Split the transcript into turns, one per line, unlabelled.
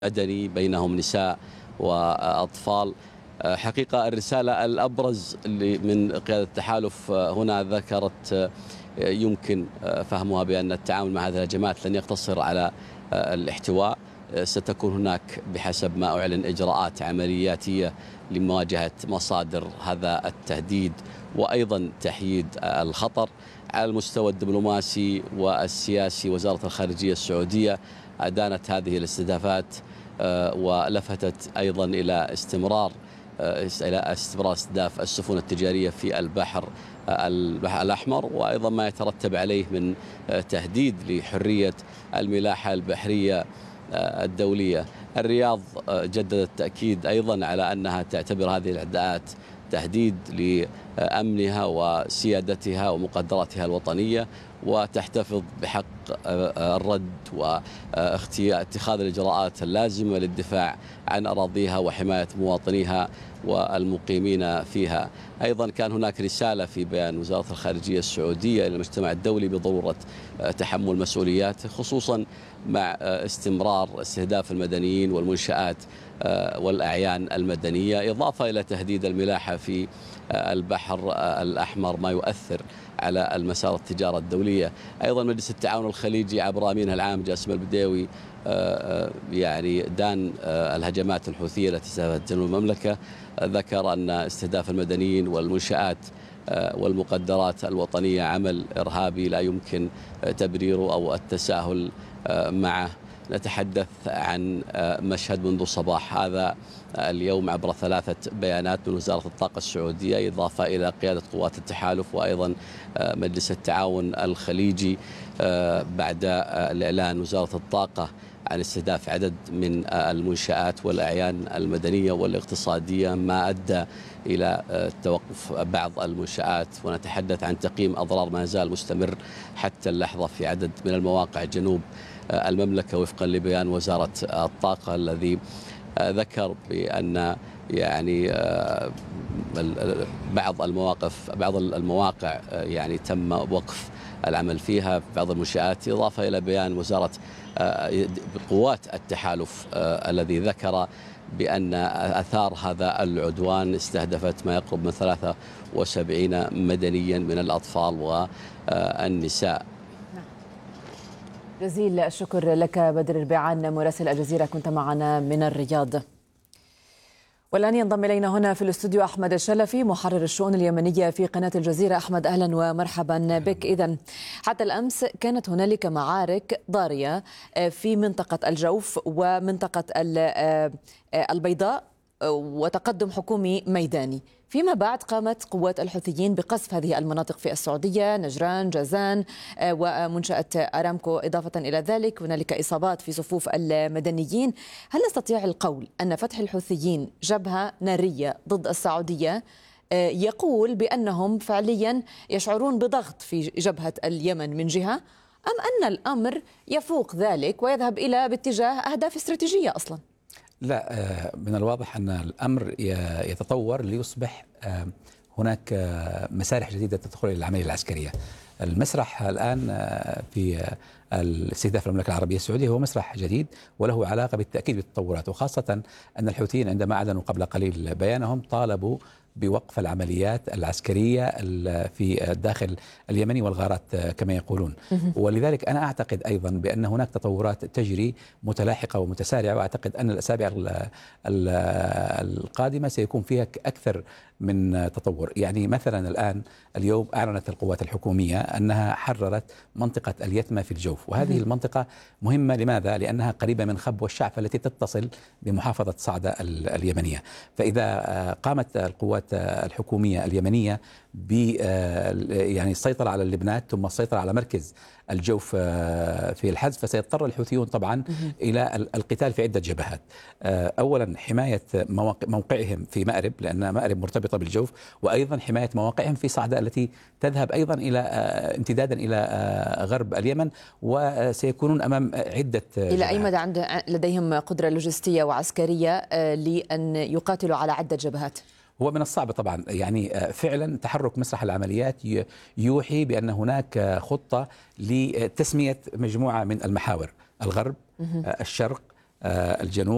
مدني بينهم نساء وأطفال. حقيقة الرسالة الأبرز اللي من قيادة التحالف هنا ذكرت يمكن فهمها بأن التعامل مع هذه الهجمات لن يقتصر على الاحتواء، ستكون هناك بحسب ما أعلن إجراءات عملياتية لمواجهة مصادر هذا التهديد وأيضا تحييد الخطر. على المستوى الدبلوماسي والسياسي وزارة الخارجية السعودية أدانت هذه الاستهدافات ولفتت أيضا إلى استمرار استهداف السفن التجارية في البحر الأحمر، وأيضا ما يترتب عليه من تهديد لحرية الملاحة البحرية الدولية. الرياض جددت التأكيد أيضا على أنها تعتبر هذه العداءات تهديد لأمنها وسيادتها ومقدراتها الوطنية، وتحتفظ بحق الرد واتخاذ الإجراءات اللازمة للدفاع عن أراضيها وحماية مواطنيها والمقيمين فيها. أيضا كان هناك رسالة في بيان وزارة الخارجية السعودية إلى المجتمع الدولي بضرورة تحمل مسؤولياته، خصوصا مع استمرار استهداف المدنيين والمنشآت والأعيان المدنية، إضافة إلى تهديد الملاحة في البحر الأحمر ما يؤثر على المسار التجارة الدولية. أيضا مجلس التعاون الخليجي عبر أمينه العام جاسم البديوي يعني دان الهجمات الحوثية التي استهدفت جنوب المملكة، ذكر أن استهداف المدنيين والمنشآت والمقدرات الوطنية عمل إرهابي لا يمكن تبريره أو التساهل معه. نتحدث عن مشهد منذ صباح هذا اليوم عبر 3 بيانات من وزارة الطاقة السعودية، إضافة إلى قيادة قوات التحالف وأيضا مجلس التعاون الخليجي، بعد الإعلان وزارة الطاقة عن استهداف عدد من المنشآت والأعيان المدنية والاقتصادية، ما أدى إلى توقف بعض المنشآت. ونتحدث عن تقييم أضرار ما زال مستمر حتى اللحظة في عدد من المواقع جنوب المملكة، وفقا لبيان وزارة الطاقة الذي ذكر بأن يعني بعض المواقع يعني تم وقف العمل فيها في بعض المنشآت، إضافة إلى بيان وزارة قوات التحالف الذي ذكر بأن أثار هذا العدوان استهدفت ما يقرب من 73 مدنيا من الأطفال والنساء.
جزيل الشكر لك بدر البيعان مراسل الجزيرة، كنت معنا من الرياض. والآن ينضم إلينا هنا في الاستوديو أحمد الشلفي محرر الشؤون اليمنية في قناة الجزيرة. أحمد أهلا ومرحبا بك. إذن حتى الأمس كانت هنالك معارك ضارية في منطقة الجوف ومنطقة البيضاء وتقدم حكومي ميداني، فيما بعد قامت قوات الحوثيين بقصف هذه المناطق في السعودية، نجران، جازان ومنشأة أرامكو. إضافة إلى ذلك هنالك إصابات في صفوف المدنيين. هل نستطيع القول أن فتح الحوثيين جبهة نارية ضد السعودية يقول بأنهم فعليا يشعرون بضغط في جبهة اليمن من جهة، أم أن الأمر يفوق ذلك ويذهب إلى باتجاه أهداف استراتيجية أصلا؟
لا، من الواضح أن الأمر يتطور ليصبح هناك مسارح جديدة تدخل إلى العملية العسكرية. المسرح الآن في استهداف المملكة العربية السعودية هو مسرح جديد وله علاقة بالتأكيد بالتطورات، وخاصة أن الحوثيين عندما أعلنوا قبل قليل بيانهم طالبوا بوقف العمليات العسكرية في الداخل اليمني والغارات كما يقولون. ولذلك أنا أعتقد أيضا بأن هناك تطورات تجري متلاحقة ومتسارعة، وأعتقد أن الأسابيع القادمة سيكون فيها أكثر من تطور. يعني مثلا اليوم أعلنت القوات الحكومية أنها حررت منطقة اليتمة في الجوف، وهذه المنطقة مهمة. لماذا؟ لأنها قريبة من خب والشعف التي تتصل بمحافظة صعدة اليمنية. فإذا قامت القوات الحكومية اليمنية يعني السيطرة على اللبنات ثم السيطرة على مركز الجوف في الحزم، فسيضطر الحوثيون طبعا إلى القتال في عدة جبهات. أولا حماية موقعهم في مأرب، لأن مأرب مرتبطة بالجوف، وأيضا حماية مواقعهم في صعدة التي تذهب أيضا إلى امتدادا إلى غرب اليمن، وسيكونون أمام عدة
إلى
جبهات.
أي مدى لديهم قدرة لوجستية وعسكرية لأن يقاتلوا على عدة جبهات؟
هو من الصعب طبعا، يعني فعلا تحرك مسرح العمليات يوحي بأن هناك خطة لتسمية مجموعة من المحاور: الغرب، الشرق، الجنوب.